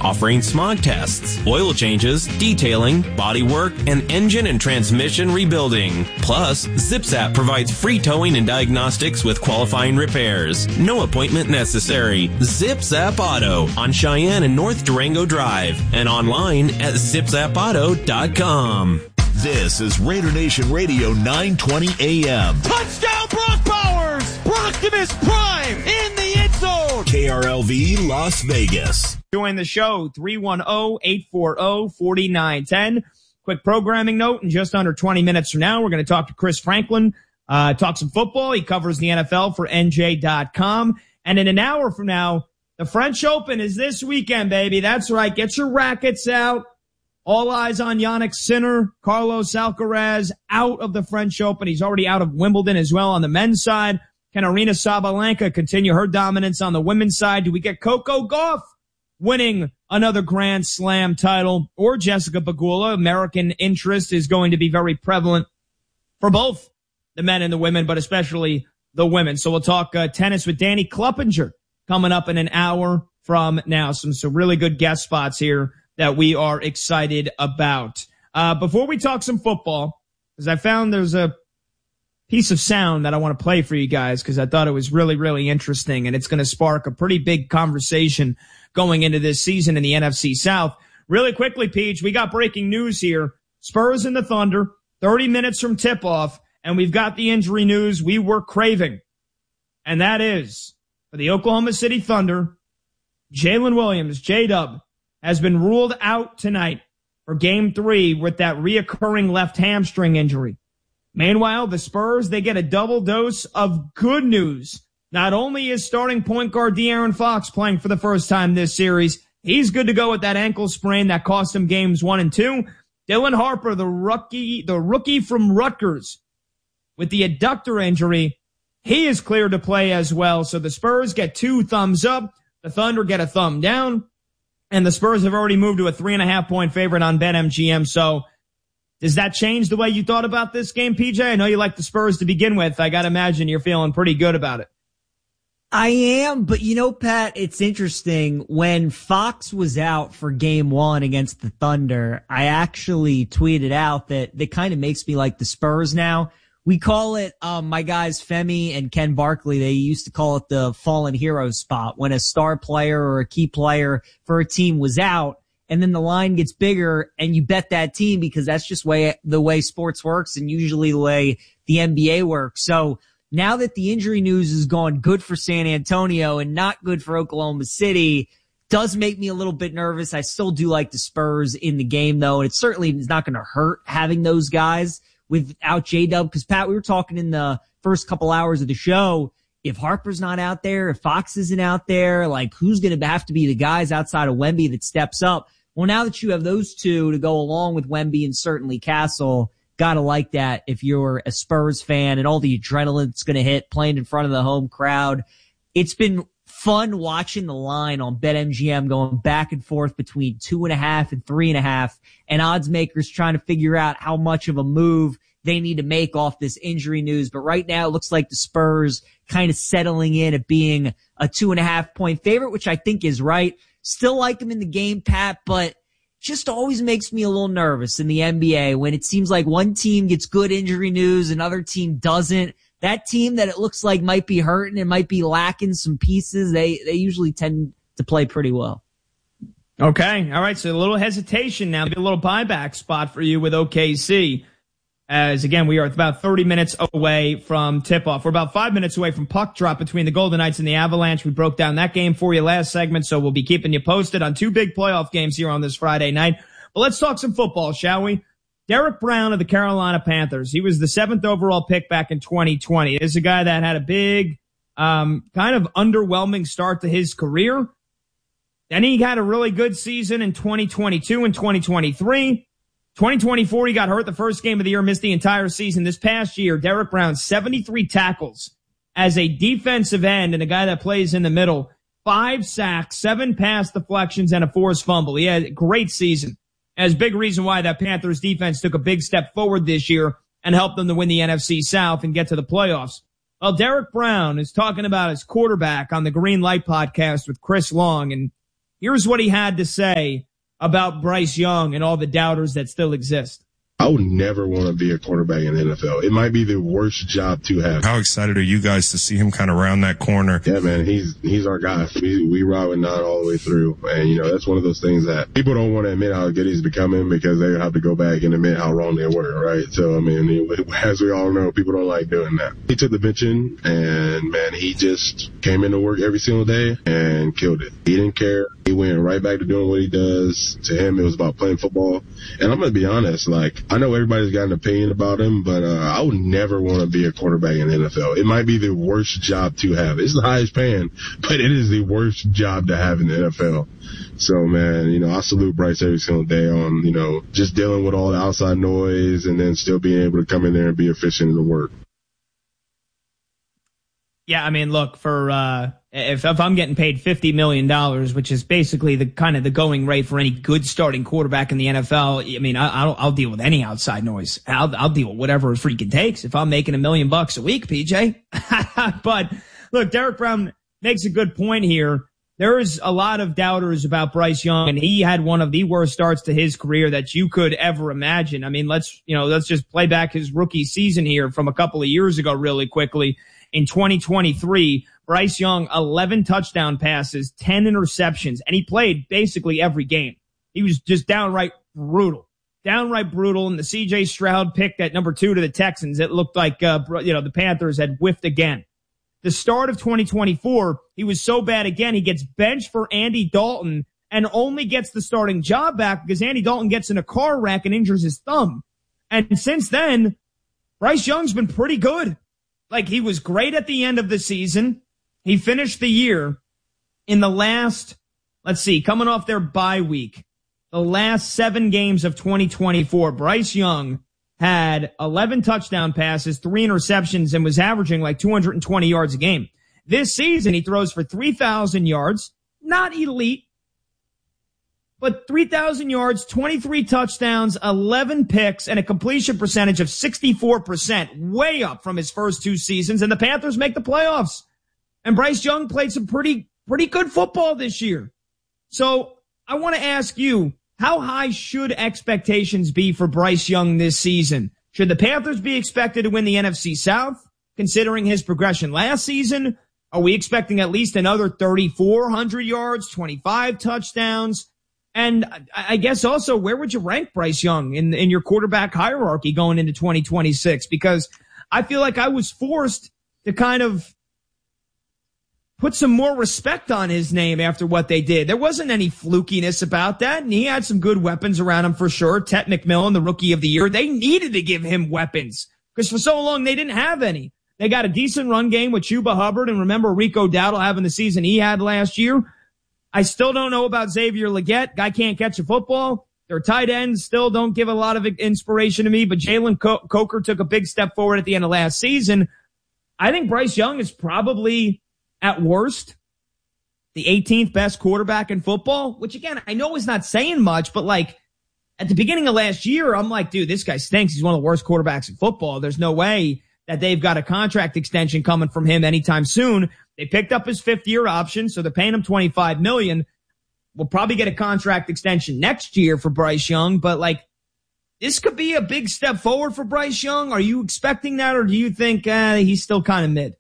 offering smog tests, oil changes, detailing, bodywork, and engine and transmission rebuilding. Plus, ZipZap provides free towing and diagnostics with qualifying repairs. No appointment necessary. ZipZap Auto on Cheyenne and North Durango Drive and online at zipzapauto.com. This is Raider Nation Radio 920 AM. Touchdown Brock Bowers! Brocktimus Prime in the end zone! KRLV Las Vegas. Join the show, 310-840-4910. Quick programming note, in just under 20 minutes from now, we're going to talk to Chris Franklin, talk some football. He covers the NFL for NJ.com. And in an hour from now, the French Open is this weekend, baby. That's right. Get your rackets out. All eyes on Jannik Sinner. Carlos Alcaraz out of the French Open. He's already out of Wimbledon as well on the men's side. Can Aryna Sabalenka continue her dominance on the women's side? Do we get Coco Gauff winning another Grand Slam title, or Jessica Pegula? American interest is going to be very prevalent for both the men and the women, but especially the women. So we'll talk tennis with Danny Kluppinger coming up in an hour from now. Some really good guest spots here that we are excited about. Before we talk some football, because I found there's a piece of sound that I want to play for you guys because I thought it was really, really interesting, and it's going to spark a pretty big conversation going into this season in the NFC South. Really quickly, Peach, we got breaking news here. Spurs and the Thunder, 30 minutes from tip-off, and we've got the injury news we were craving. And that is, for the Oklahoma City Thunder, Jalen Williams, J-Dub, has been ruled out tonight for Game 3 with that reoccurring left hamstring injury. Meanwhile, the Spurs, they get a double dose of good news. Not only is starting point guard De'Aaron Fox playing for the first time this series, he's good to go with that ankle sprain that cost him games 1 and 2. Dylan Harper, the rookie from Rutgers, with the adductor injury, he is cleared to play as well. So the Spurs get 2 thumbs up. The Thunder get a thumb down. And the Spurs have already moved to a 3.5-point favorite on BetMGM. So does that change the way you thought about this game, PJ? I know you like the Spurs to begin with. I got to imagine you're feeling pretty good about it. I am, but Pat, it's interesting. When Fox was out for Game 1 against the Thunder, I actually tweeted out that kind of makes me like the Spurs now. We call it, my guys Femi and Ken Barkley, they used to call it the fallen hero spot, when a star player or a key player for a team was out, and then the line gets bigger and you bet that team because that's just the way sports works and usually the way the NBA works. So now that the injury news has gone good for San Antonio and not good for Oklahoma City, does make me a little bit nervous. I still do like the Spurs in the game though, and it certainly is not going to hurt having those guys without J-Dub, because Pat, we were talking in the first couple hours of the show, if Harper's not out there, if Fox isn't out there, like who's going to have to be the guys outside of Wemby that steps up? Well, now that you have those two to go along with Wemby and certainly Castle, gotta like that if you're a Spurs fan and all the adrenaline that's going to hit playing in front of the home crowd. It's been fun watching the line on BetMGM going back and forth between 2.5 and 3.5, and odds makers trying to figure out how much of a move they need to make off this injury news. But right now it looks like the Spurs kind of settling in at being a 2.5-point favorite, which I think is right. Still like them in the game, Pat, but just always makes me a little nervous in the NBA when it seems like one team gets good injury news, another team doesn't. That team that it looks like might be hurting and might be lacking some pieces, they usually tend to play pretty well. Okay. All right. So a little hesitation now. Maybe a little buyback spot for you with OKC. As again, we are about 30 minutes away from tip-off. We're about 5 minutes away from puck drop between the Golden Knights and the Avalanche. We broke down that game for you last segment, so we'll be keeping you posted on 2 big playoff games here on this Friday night. But let's talk some football, shall we? Derek Brown of the Carolina Panthers. He was the 7th overall pick back in 2020. This is a guy that had a big, kind of underwhelming start to his career. Then he had a really good season in 2022 and 2023. 2024, he got hurt the first game of the year, missed the entire season. This past year, Derek Brown, 73 tackles as a defensive end and a guy that plays in the middle. 5 sacks, 7 pass deflections, and a forced fumble. He had a great season. As a big reason why that Panthers defense took a big step forward this year and helped them to win the NFC South and get to the playoffs. Well, Derek Brown is talking about his quarterback on the Green Light podcast with Chris Long, and Here's what he had to say about Bryce Young and all the doubters that still exist. I would never want to be a quarterback in the NFL. It might be the worst job to have. How excited are you guys to see him kind of round that corner? Yeah, man, he's our guy. We ride with Nod all the way through. And, that's one of those things that people don't want to admit how good he's becoming because they have to go back and admit how wrong they were, right? So, as we all know, people don't like doing that. He took the benching, and, man, he just came into work every single day and killed it. He didn't care. He went right back to doing what he does. To him, it was about playing football. And I'm going to be honest, I know everybody's got an opinion about him, but I would never want to be a quarterback in the NFL. It might be the worst job to have. It's the highest paying, but it is the worst job to have in the NFL. So, man, I salute Bryce every single day on, just dealing with all the outside noise and then still being able to come in there and be efficient in the work. Yeah, look, for if I'm getting paid $50 million, which is basically the kind of the going rate for any good starting quarterback in the NFL, I'll deal with any outside noise. I'll deal with whatever it freaking takes. If I'm making $1 million a week, PJ. But look, Derek Brown makes a good point here. There is a lot of doubters about Bryce Young, and he had one of the worst starts to his career that you could ever imagine. Let's just play back his rookie season here from a couple of years ago really quickly. In 2023, Bryce Young, 11 touchdown passes, 10 interceptions, and he played basically every game. He was just downright brutal. And the C.J. Stroud pick at number 2 to the Texans, it looked like, the Panthers had whiffed again. The start of 2024, he was so bad again, he gets benched for Andy Dalton and only gets the starting job back because Andy Dalton gets in a car wreck and injures his thumb. And since then, Bryce Young's been pretty good. He was great at the end of the season. He finished the year in the last, coming off their bye week, the last 7 games of 2024, Bryce Young had 11 touchdown passes, 3 interceptions, and was averaging 220 yards a game. This season, he throws for 3,000 yards, not elite, but 3,000 yards, 23 touchdowns, 11 picks, and a completion percentage of 64%, way up from his first 2 seasons, and the Panthers make the playoffs. And Bryce Young played some pretty good football this year. So I want to ask you, how high should expectations be for Bryce Young this season? Should the Panthers be expected to win the NFC South, considering his progression last season? Are we expecting at least another 3,400 yards, 25 touchdowns? And I guess also, where would you rank Bryce Young in your quarterback hierarchy going into 2026? Because I feel like I was forced to kind of put some more respect on his name after what they did. There wasn't any flukiness about that, and he had some good weapons around him for sure. Ted McMillan, the rookie of the year, they needed to give him weapons because for so long they didn't have any. They got a decent run game with Chuba Hubbard, and remember Rico Dowdle having the season he had last year. I still don't know about Xavier Legette. Guy can't catch a football. Their tight ends still don't give a lot of inspiration to me, but Jalen Coker took a big step forward at the end of last season. I think Bryce Young is probably, at worst, the 18th best quarterback in football, which again, I know is not saying much, but at the beginning of last year, I'm like, dude, this guy stinks. He's one of the worst quarterbacks in football. There's no way that they've got a contract extension coming from him anytime soon. They picked up his 5th-year option, so they're paying him $25 million. We'll probably get a contract extension next year for Bryce Young, but this could be a big step forward for Bryce Young. Are you expecting that, or do you think he's still kind of mid?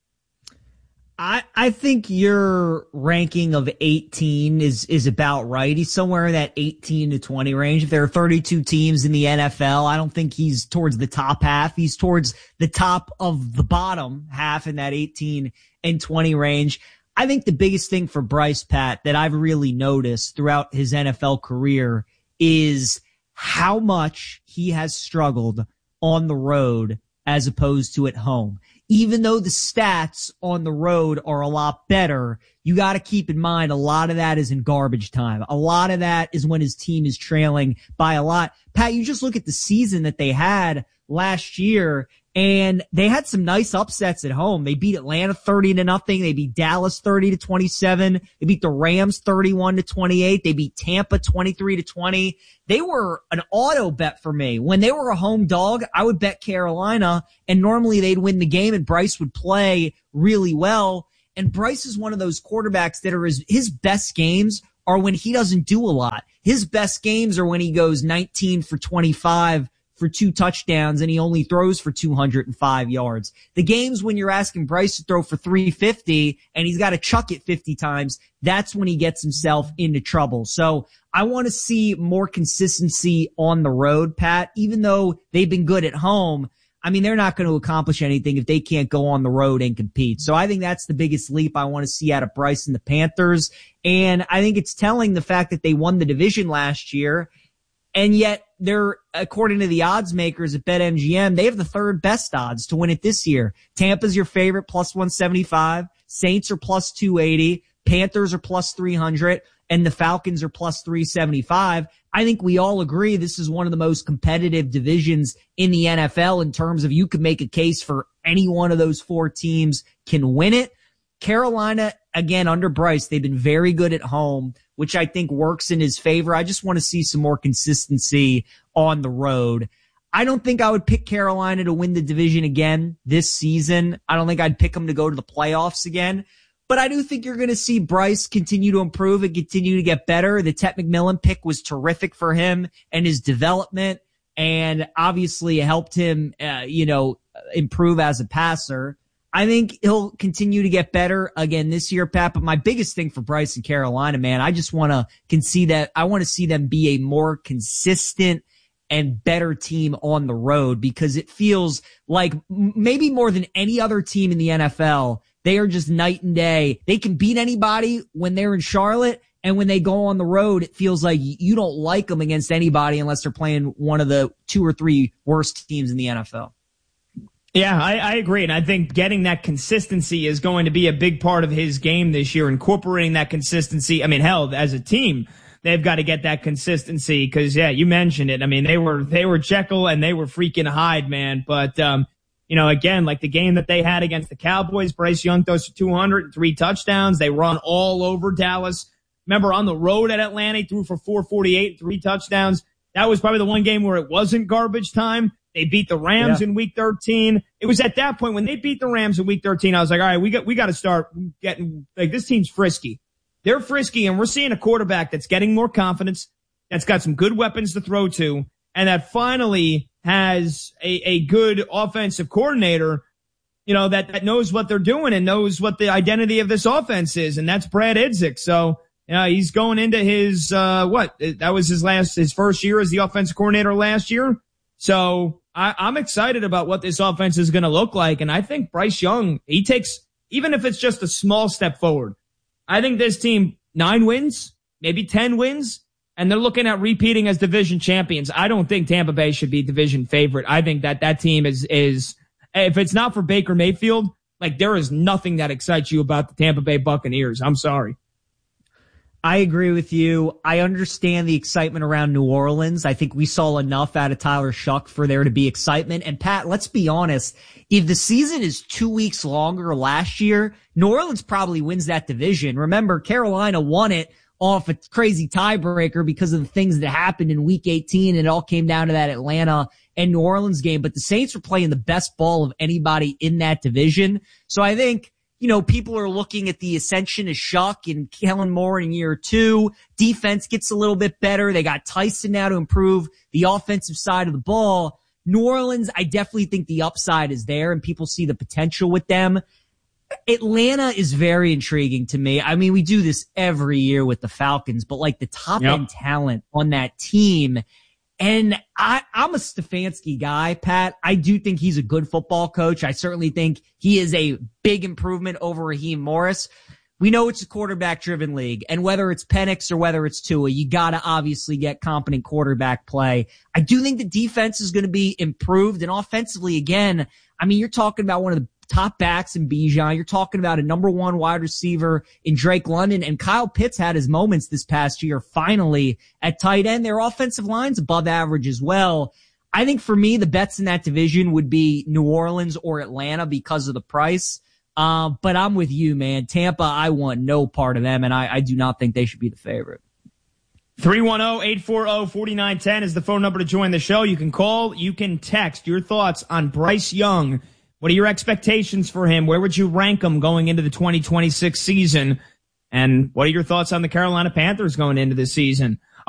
I think your ranking of 18 is about right. He's somewhere in that 18 to 20 range. If there are 32 teams in the NFL, I don't think he's towards the top half. He's towards the top of the bottom half in that 18 and 20 range. I think the biggest thing for Bryce, Pat, that I've really noticed throughout his NFL career is how much he has struggled on the road as opposed to at home. Even though the stats on the road are a lot better, you got to keep in mind a lot of that is in garbage time. A lot of that is when his team is trailing by a lot. Pat, you just look at the season that they had last year, and they had some nice upsets at home. They beat Atlanta 30-0. They beat Dallas 30-27. They beat the Rams 31-28. They beat Tampa 23-20. They were an auto bet for me. When they were a home dog, I would bet Carolina, and normally they'd win the game and Bryce would play really well. And Bryce is one of those quarterbacks that are his best games are when he doesn't do a lot. His best games are when he goes 19 for 25 for 2 touchdowns and he only throws for 205 yards. The games when you're asking Bryce to throw for 350 and he's got to chuck it 50 times, that's when he gets himself into trouble. So I want to see more consistency on the road, Pat, even though they've been good at home. I mean, they're not going to accomplish anything if they can't go on the road and compete. So I think that's the biggest leap I want to see out of Bryce and the Panthers. And I think it's telling the fact that they won the division last year. And yet they're, according to the odds makers at BetMGM, they have the 3rd best odds to win it this year. Tampa's your favorite, plus 175. Saints are plus 280. Panthers are plus 300. And the Falcons are plus 375. I think we all agree this is one of the most competitive divisions in the NFL in terms of you could make a case for any one of those 4 teams can win it. Carolina, again, under Bryce, they've been very good at home, which I think works in his favor. I just want to see some more consistency on the road. I don't think I would pick Carolina to win the division again this season. I don't think I'd pick them to go to the playoffs again. But I do think you're going to see Bryce continue to improve and continue to get better. The Ted McMillan pick was terrific for him and his development, and obviously helped him, improve as a passer. I think he'll continue to get better again this year, Pat. But my biggest thing for Bryce and Carolina, man, I just want to concede that I want to see them be a more consistent and better team on the road, because it feels like maybe more than any other team in the NFL, they are just night and day. They can beat anybody when they're in Charlotte, and when they go on the road, it feels like you don't like them against anybody unless they're playing one of the 2 or 3 worst teams in the NFL. Yeah, I agree. And I think getting that consistency is going to be a big part of his game this year, incorporating that consistency. I mean, hell, as a team, they've got to get that consistency because, yeah, you mentioned it. I mean, they were Jekyll and they were freaking Hyde, man. But, again, like the game that they had against the Cowboys, Bryce Young throws for 203 touchdowns. They run all over Dallas. Remember, on the road at Atlanta, he threw for 448, 3 touchdowns. That was probably the one game where it wasn't garbage time. They beat the Rams in week 13. It was at that point when they beat the Rams in week 13, I was like, all right, we got to start getting, like, this team's frisky. They're frisky, and we're seeing a quarterback that's getting more confidence, that's got some good weapons to throw to, and that finally has a good offensive coordinator, that knows what they're doing and knows what the identity of this offense is, and that's Brad Idzik. So, he's going into his, that was his first year as the offensive coordinator last year. So I'm excited about what this offense is going to look like. And I think Bryce Young, he takes, even if it's just a small step forward, I think this team 9 wins, maybe 10 wins, and they're looking at repeating as division champions. I don't think Tampa Bay should be division favorite. I think that team is, if it's not for Baker Mayfield, like, there is nothing that excites you about the Tampa Bay Buccaneers. I'm sorry. I agree with you. I understand the excitement around New Orleans. I think we saw enough out of Tyler Shuck for there to be excitement. And Pat, let's be honest. If the season is 2 weeks longer last year, New Orleans probably wins that division. Remember, Carolina won it off a crazy tiebreaker because of the things that happened in week 18. And it all came down to that Atlanta and New Orleans game. But the Saints were playing the best ball of anybody in that division. So I think, people are looking at the ascension of Shuck and Kellen Moore in year 2. Defense gets a little bit better. They got Tyson now to improve the offensive side of the ball. New Orleans, I definitely think the upside is there and people see the potential with them. Atlanta is very intriguing to me. I mean, we do this every year with the Falcons, but like the top end talent on that team. And I'm a Stefanski guy, Pat. I do think he's a good football coach. I certainly think he is a big improvement over Raheem Morris. We know it's a quarterback-driven league, and whether it's Penix or whether it's Tua, you got to obviously get competent quarterback play. I do think the defense is going to be improved, and offensively, again, I mean, you're talking about one of the top backs in Bijan. You're talking about a number 1 wide receiver in Drake London, and Kyle Pitts had his moments this past year finally at tight end. Their offensive line's above average as well. I think for me, the bets in that division would be New Orleans or Atlanta because of the price. But I'm with you, man. Tampa, I want no part of them, and I do not think they should be the favorite. 310-840-4910 is the phone number to join the show. You can call, you can text your thoughts on Bryce Young. What are your expectations for him? Where would you rank him going into the 2026 season? And what are your thoughts on the Carolina Panthers going into this season?